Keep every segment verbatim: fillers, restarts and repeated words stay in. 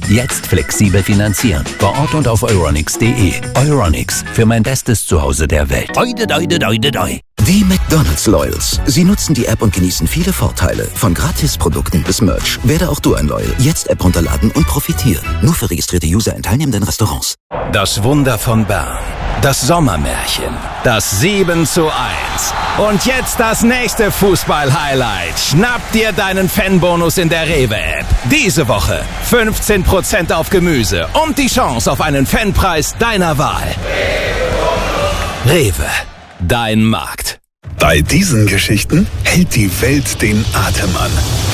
Jetzt flexibel finanzieren. Vor Ort und auf euronics punkt de. Euronics, für mein bestes Zuhause der Welt. Oide, oide, oide, oide. Die McDonald's Loyals. Sie nutzen die App und genießen viele Vorteile. Von Gratisprodukten bis Merch. Werde auch du ein Loyal. Jetzt App runterladen und profitieren. Nur für registrierte User in teilnehmenden Restaurants. Das Wunder von Bern. Das Sommermärchen. Das sieben zu eins. Und jetzt das nächste Fußball-Highlight. Schnapp dir deinen Fanbonus in der Rewe-App. Diese Woche fünfzehn Prozent auf Gemüse und die Chance auf einen Fanpreis deiner Wahl. Rewe. Dein Markt. Bei diesen Geschichten hält die Welt den Atem an.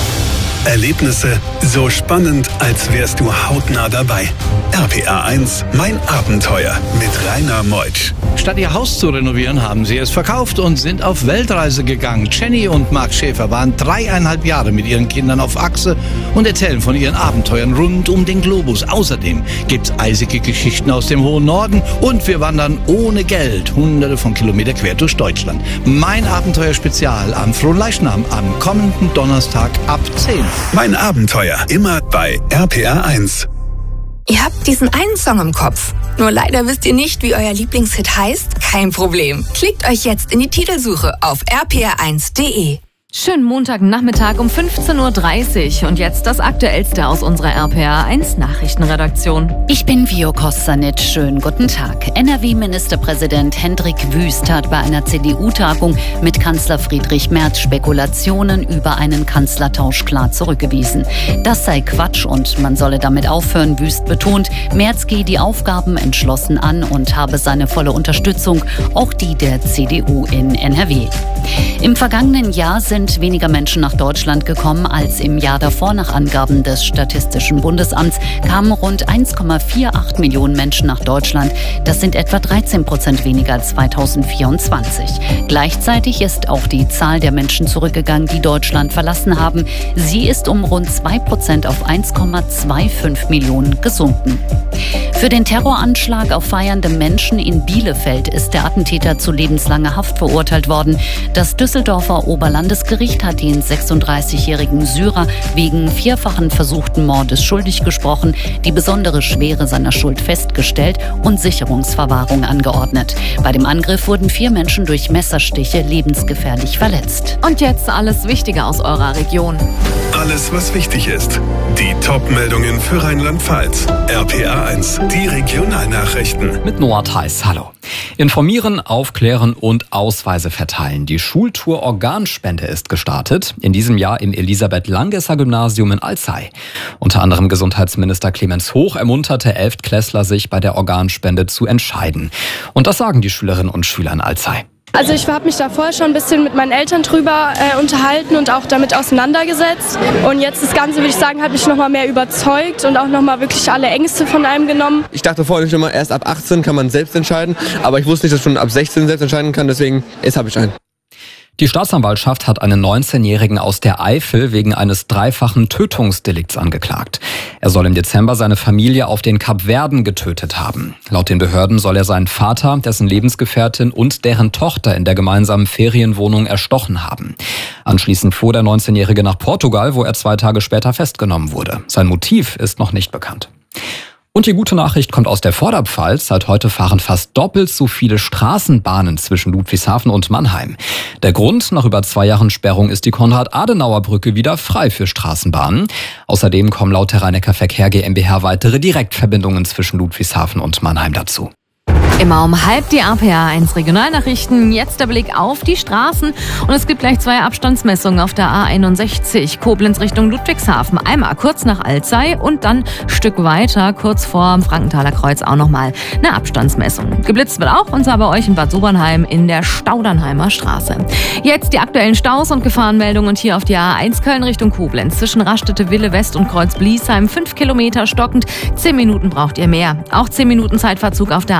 Erlebnisse so spannend, als wärst du hautnah dabei. R P R eins, mein Abenteuer mit Rainer Meutsch. Statt ihr Haus zu renovieren, haben sie es verkauft und sind auf Weltreise gegangen. Jenny und Marc Schäfer waren dreieinhalb Jahre mit ihren Kindern auf Achse und erzählen von ihren Abenteuern rund um den Globus. Außerdem gibt's eisige Geschichten aus dem hohen Norden und wir wandern ohne Geld hunderte von Kilometern quer durch Deutschland. Mein Abenteuer-Spezial am Fronleichnam am kommenden Donnerstag ab zehn. Mein Abenteuer, immer bei R P R eins. Ihr habt diesen einen Song im Kopf. Nur leider wisst ihr nicht, wie euer Lieblingshit heißt? Kein Problem. Klickt euch jetzt in die Titelsuche auf r p r eins punkt de. Schönen Montagnachmittag um fünfzehn Uhr dreißig und jetzt das Aktuellste aus unserer R P R eins Nachrichtenredaktion. Ich bin Vio Kostanic. Schönen guten Tag. N R W-Ministerpräsident Hendrik Wüst hat bei einer C D U-Tagung mit Kanzler Friedrich Merz Spekulationen über einen Kanzlertausch klar zurückgewiesen. Das sei Quatsch und man solle damit aufhören. Wüst betont, Merz gehe die Aufgaben entschlossen an und habe seine volle Unterstützung, auch die der C D U in N R W. Im vergangenen Jahr sind weniger Menschen nach Deutschland gekommen als im Jahr davor. Nach Angaben des Statistischen Bundesamts kamen rund eins Komma achtundvierzig Millionen Menschen nach Deutschland. Das sind etwa dreizehn Prozent weniger als zweitausendvierundzwanzig. Gleichzeitig ist auch die Zahl der Menschen zurückgegangen, die Deutschland verlassen haben. Sie ist um rund zwei Prozent auf eins Komma fünfundzwanzig Millionen gesunken. Für den Terroranschlag auf feiernde Menschen in Bielefeld ist der Attentäter zu lebenslanger Haft verurteilt worden. Das Düsseldorfer Oberlandesgericht hat den sechsunddreißigjährigen Syrer wegen vierfachen versuchten Mordes schuldig gesprochen, die besondere Schwere seiner Schuld festgestellt und Sicherungsverwahrung angeordnet. Bei dem Angriff wurden vier Menschen durch Messerstiche lebensgefährlich verletzt. Und jetzt alles Wichtige aus eurer Region. Alles, was wichtig ist. Die Top-Meldungen für Rheinland-Pfalz. R P R eins, die Regionalnachrichten. Mit Noah Theis, hallo. Informieren, aufklären und Ausweise verteilen. Die Schultour Organspende ist gestartet. In diesem Jahr im Elisabeth-Langesser-Gymnasium in Alzey. Unter anderem Gesundheitsminister Clemens Hoch ermunterte Elftklässler, sich bei der Organspende zu entscheiden. Und das sagen die Schülerinnen und Schüler in Alzey. Also ich habe mich da vorher schon ein bisschen mit meinen Eltern drüber äh, unterhalten und auch damit auseinandergesetzt. Und jetzt das Ganze, würde ich sagen, hat mich nochmal mehr überzeugt und auch nochmal wirklich alle Ängste von einem genommen. Ich dachte vorher nicht immer, erst ab achtzehn kann man selbst entscheiden. Aber ich wusste nicht, dass ich schon ab sechzehn selbst entscheiden kann. Deswegen, jetzt habe ich einen. Die Staatsanwaltschaft hat einen neunzehnjährigen aus der Eifel wegen eines dreifachen Tötungsdelikts angeklagt. Er soll im Dezember seine Familie auf den Kapverden getötet haben. Laut den Behörden soll er seinen Vater, dessen Lebensgefährtin und deren Tochter in der gemeinsamen Ferienwohnung erstochen haben. Anschließend floh der neunzehnjährige nach Portugal, wo er zwei Tage später festgenommen wurde. Sein Motiv ist noch nicht bekannt. Und die gute Nachricht kommt aus der Vorderpfalz. Seit heute fahren fast doppelt so viele Straßenbahnen zwischen Ludwigshafen und Mannheim. Der Grund, nach über zwei Jahren Sperrung ist die Konrad-Adenauer-Brücke wieder frei für Straßenbahnen. Außerdem kommen laut der Rhein-Neckar Verkehr GmbH weitere Direktverbindungen zwischen Ludwigshafen und Mannheim dazu. Immer um halb die R P R eins Regionalnachrichten. Jetzt der Blick auf die Straßen. Und es gibt gleich zwei Abstandsmessungen auf der A einundsechzig. Koblenz Richtung Ludwigshafen. Einmal kurz nach Alzey und dann ein Stück weiter, kurz vor Frankenthaler Kreuz, auch nochmal eine Abstandsmessung. Geblitzt wird auch, und zwar bei euch in Bad Sobernheim in der Staudernheimer Straße. Jetzt die aktuellen Staus und Gefahrenmeldungen. Und hier auf die A eins Köln Richtung Koblenz. Zwischen Raststätte Wille West und Kreuz Bliesheim. fünf Kilometer stockend. zehn Minuten braucht ihr mehr. Auch zehn Minuten Zeitverzug auf der A drei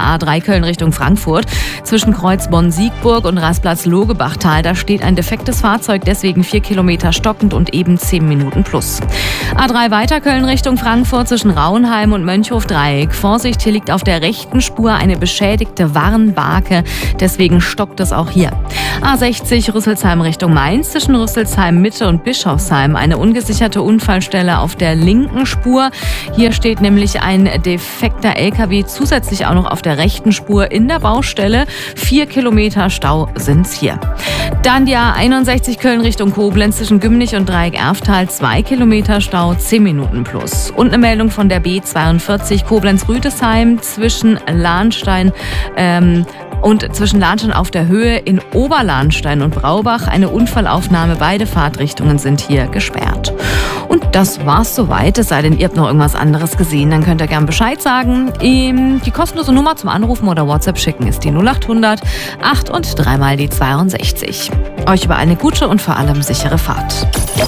Köln Richtung Frankfurt. Zwischen Kreuz Bonn-Siegburg und Rastplatz Logebachtal, da steht ein defektes Fahrzeug, deswegen vier Kilometer stockend und eben zehn Minuten plus. A drei weiter Köln Richtung Frankfurt zwischen Rauenheim und Mönchhof-Dreieck. Vorsicht, hier liegt auf der rechten Spur eine beschädigte Warnbarke, deswegen stockt es auch hier. A sechzig Rüsselsheim Richtung Mainz zwischen Rüsselsheim Mitte und Bischofsheim. Eine ungesicherte Unfallstelle auf der linken Spur. Hier steht nämlich ein defekter L K W zusätzlich auch noch auf der rechten Spur in der Baustelle. Vier Kilometer Stau sind's hier. Dann die A einundsechzig Köln Richtung Koblenz zwischen Gümnich und Dreieck-Erftal. Zwei Kilometer Stau, zehn Minuten plus. Und eine Meldung von der B zweiundvierzig Koblenz-Rüdesheim zwischen Lahnstein ähm, und zwischen Lahnstein auf der Höhe in Oberlahnstein und Braubach. Eine Unfallaufnahme. Beide Fahrtrichtungen sind hier gesperrt. Und das war's soweit. Es sei denn, ihr habt noch irgendwas anderes gesehen, dann könnt ihr gern Bescheid sagen. Die kostenlose Nummer zum Anrufen oder WhatsApp schicken ist die null acht hundert acht und dreimal die zweiundsechzig. Euch über eine gute und vor allem sichere Fahrt.